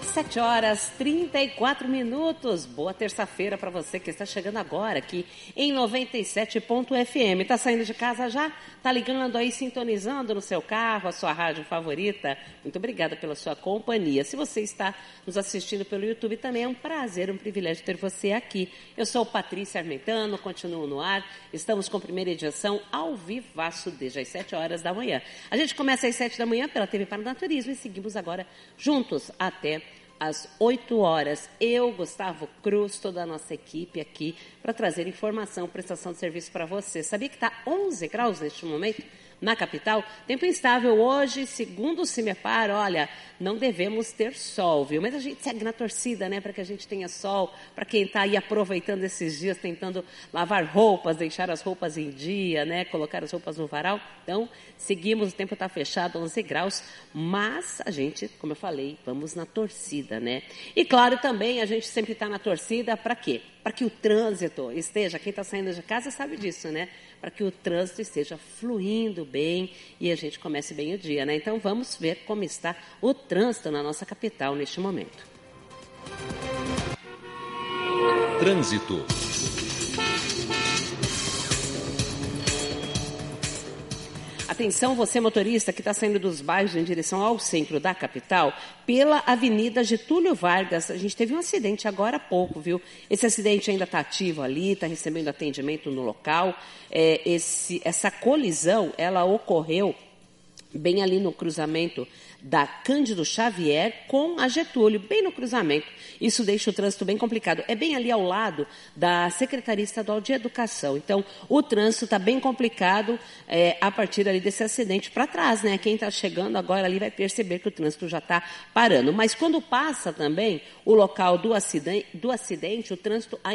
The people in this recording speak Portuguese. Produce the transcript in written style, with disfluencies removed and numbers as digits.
7h34. Boa terça-feira para você que está chegando agora aqui em 97.fm. Está saindo de casa já? Está ligando aí, sintonizando no seu carro, a sua rádio favorita? Muito obrigada pela sua companhia. Se você está nos assistindo pelo YouTube, também é um prazer, um privilégio ter você aqui. Eu sou Patrícia Armentano, continuo no ar. Estamos com a primeira edição ao vivaço desde as 7 horas da manhã. A gente começa às 7 da manhã pela TV Paranaturismo e seguimos agora juntos até às 8 horas. Eu, Gustavo Cruz, toda a nossa equipe aqui para trazer informação, prestação de serviço para você. Sabia que está 11 graus neste momento na capital? Tempo instável hoje, segundo o CIMEPAR, olha, não devemos ter sol, viu? Mas a gente segue na torcida, né, para que a gente tenha sol, para quem está aí aproveitando esses dias, tentando lavar roupas, deixar as roupas em dia, né, colocar as roupas no varal. Então, seguimos, o tempo está fechado, 11 graus, mas a gente, como eu falei, vamos na torcida, né? E claro, também a gente sempre está na torcida para quê? Para que o trânsito esteja, quem está saindo de casa sabe disso, né? Para que o trânsito esteja fluindo bem e a gente comece bem o dia, né? Então vamos ver como está o trânsito na nossa capital neste momento. Trânsito. Atenção, você motorista que está saindo dos bairros em direção ao centro da capital, pela Avenida Getúlio Vargas. A gente teve um acidente agora há pouco, viu? Esse acidente ainda está ativo ali, está recebendo atendimento no local. Essa colisão, ela ocorreu bem ali no cruzamento da Cândido Xavier com a Getúlio, bem no cruzamento. Isso deixa o trânsito bem complicado. É bem ali ao lado da Secretaria Estadual de Educação. Então, o trânsito está bem complicado a partir ali desse acidente para trás, né? Quem está chegando agora ali vai perceber que o trânsito já está parando. Mas quando passa também o local do acidente, o trânsito